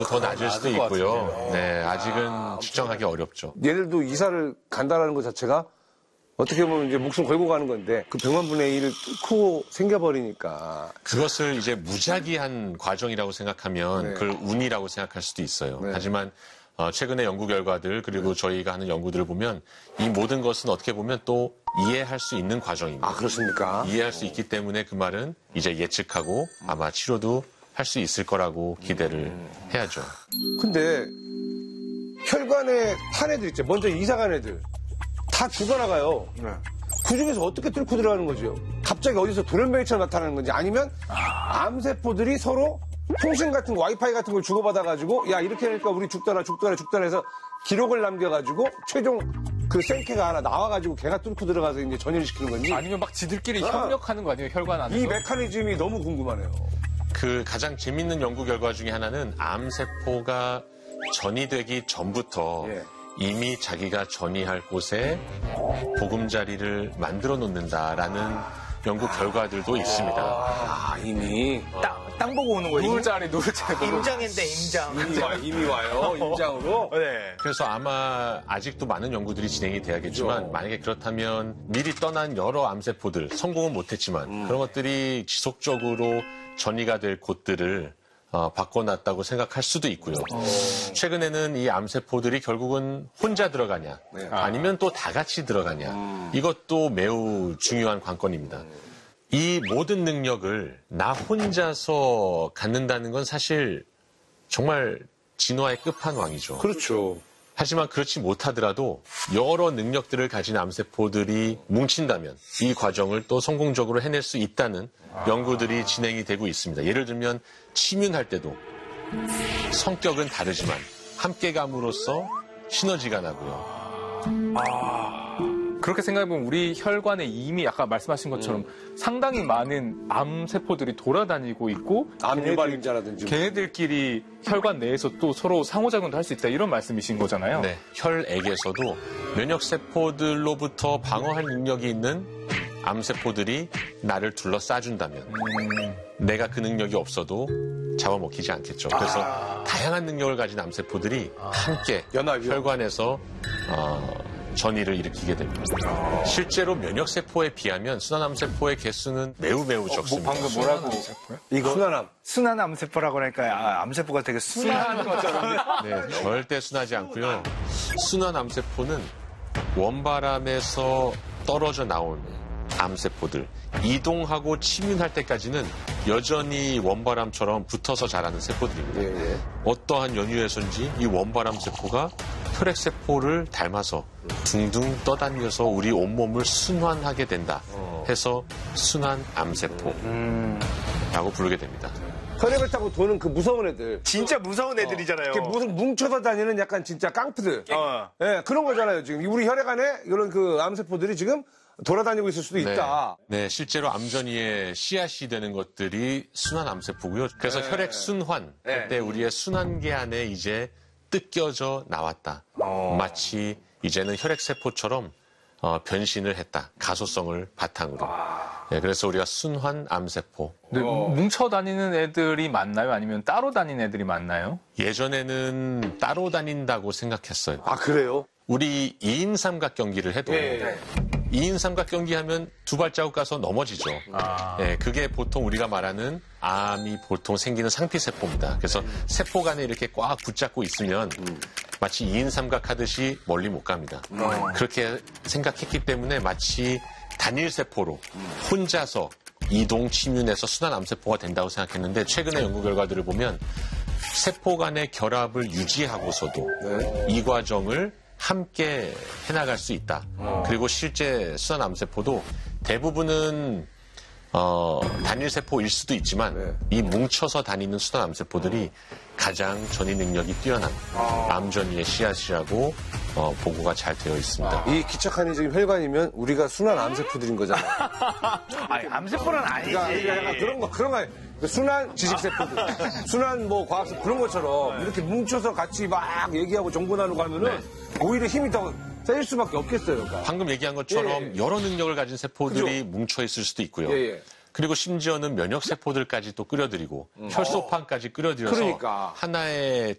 더 낮을 수도 있고요. 네, 아직은 측정하기 어렵죠. 얘들도 이사를 간다라는 것 자체가 어떻게 보면 이제 목숨 걸고 가는 건데 그 100만 분의 1을 뚫고 생겨버리니까. 그것을 이제 무작위한 과정이라고 생각하면 네. 그걸 운이라고 생각할 수도 있어요. 네. 하지만 최근의 연구 결과들 그리고 저희가 하는 연구들을 보면 이 모든 것은 어떻게 보면 또 이해할 수 있는 과정입니다. 아, 그렇습니까? 이해할 수 있기 때문에 그 말은 이제 예측하고 아마 치료도 할 수 있을 거라고 기대를 해야죠. 근데 혈관에 탄 애들 있죠. 먼저 이사 간 애들. 다 죽어나가요. 그 중에서 어떻게 뚫고 들어가는 거죠? 갑자기 어디서 돌연변이처럼 나타나는 건지 아니면 암세포들이 서로 통신 같은 거, 와이파이 같은 걸 주고받아가지고 야 이렇게 하니까 우리 죽더라 해서 기록을 남겨가지고 최종 그 생캐가 하나 나와가지고 걔가 뚫고 들어가서 이제 전이를 시키는 건지 아니면 막 지들끼리 협력하는 거 아니에요? 혈관 안에서? 이 메커니즘이 너무 궁금하네요. 그 가장 재밌는 연구 결과 중에 하나는 암세포가 전이되기 전부터 예. 이미 자기가 전이할 곳에 보금자리를 만들어 놓는다라는 연구 결과들도 있습니다. 아, 이미 땅 보고 오는 거예요. 누울자리. 임장인데 임장. 이미 와요. 임장으로. 네. 그래서 아마 아직도 많은 연구들이 진행이 돼야겠지만 그렇죠. 만약에 그렇다면 미리 떠난 여러 암세포들 성공은 못했지만 그런 것들이 지속적으로 전이가 될 곳들을 바꿔놨다고 생각할 수도 있고요. 최근에는 이 암세포들이 결국은 혼자 들어가냐 네. 아니면 또 다 같이 들어가냐 이것도 매우 중요한 관건입니다. 이 모든 능력을 나 혼자서 갖는다는 건 사실 정말 진화의 끝판왕이죠. 그렇죠. 하지만 그렇지 못하더라도 여러 능력들을 가진 암세포들이 뭉친다면 이 과정을 또 성공적으로 해낼 수 있다는 연구들이 진행이 되고 있습니다. 예를 들면 침윤할 때도 성격은 다르지만 함께 감으로써 시너지가 나고요. 그렇게 생각해보면 우리 혈관에 이미 아까 말씀하신 것처럼 상당히 많은 암세포들이 돌아다니고 있고 암유발인자라든지 걔네들끼리 혈관 내에서 또 서로 상호작용도 할 수 있다 이런 말씀이신 거잖아요. 네, 혈액에서도 면역세포들로부터 방어할 능력이 있는 암세포들이 나를 둘러싸준다면 내가 그 능력이 없어도 잡아먹히지 않겠죠. 그래서 다양한 능력을 가진 암세포들이 함께 연합이요? 혈관에서 전이를 일으키게 됩니다. 실제로 면역세포에 비하면 순환암세포의 개수는 매우 적습니다. 방금 뭐라고? 이거 순환암. 순한 암세포라고 그러니까 암세포가 되게 순한 것처럼. 네, 절대 순하지 않고요. 순환암세포는 원바람에서 떨어져 나온 암세포들, 이동하고 침윤할 때까지는 여전히 원바람처럼 붙어서 자라는 세포들입니다. 예. 어떠한 연유에서인지 이 원바람 세포가 혈액세포를 닮아서 둥둥 떠다니면서 우리 온몸을 순환하게 된다 해서 순환암세포라고 부르게 됩니다. 혈액을 타고 도는 그 무서운 애들. 진짜 무서운 애들이잖아요. 이렇게 무슨 뭉쳐서 다니는 약간 진짜 깡프들. 예, 그런 거잖아요. 지금 우리 혈액 안에 이런 그 암세포들이 지금 돌아다니고 있을 수도 있다. 네, 실제로 암전이의 씨앗이 되는 것들이 순환암세포고요. 그래서 혈액 순환 할 때 우리의 순환계 안에 이제 뜯겨져 나왔다. 마치 이제는 혈액세포처럼 변신을 했다. 가소성을 바탕으로. 네, 그래서 우리가 순환암세포. 뭉쳐 다니는 애들이 많나요? 아니면 따로 다니는 애들이 많나요? 예전에는 따로 다닌다고 생각했어요. 아, 그래요? 우리 2인 삼각경기를 해도 2인 삼각경기 하면 두 발자국 가서 넘어지죠. 네, 그게 보통 우리가 말하는 암이 보통 생기는 상피세포입니다. 그래서 세포 간에 이렇게 꽉 붙잡고 있으면 마치 2인 삼각 하듯이 멀리 못 갑니다. 그렇게 생각했기 때문에 마치 단일세포로 혼자서 이동 침윤해서 순환암세포가 된다고 생각했는데 최근의 연구 결과들을 보면 세포 간의 결합을 유지하고서도 이 과정을 함께 해나갈 수 있다. 그리고 실제 순환암세포도 대부분은 단일세포일 수도 있지만 이 뭉쳐서 다니는 순환암세포들이 가장 전이 능력이 뛰어난 암전이의 씨앗이라고 보고가 잘 되어 있습니다. 이 기착한이 지금 혈관이면 우리가 순환 암세포들인 거잖아요. 아니, 암세포는 아니지. 그러니까 약간 그런 거. 순환 지식세포들, 순환 뭐 과학세포 그런 것처럼 이렇게 뭉쳐서 같이 막 얘기하고 정보 나누고 하면은 오히려 힘이 더 세질 수밖에 없겠어요. 그러니까. 방금 얘기한 것처럼 여러 능력을 가진 세포들이 뭉쳐 있을 수도 있고요. 그리고 심지어는 면역세포들까지 또 끌어들이고 혈소판까지 끌어들여서 그러니까. 하나의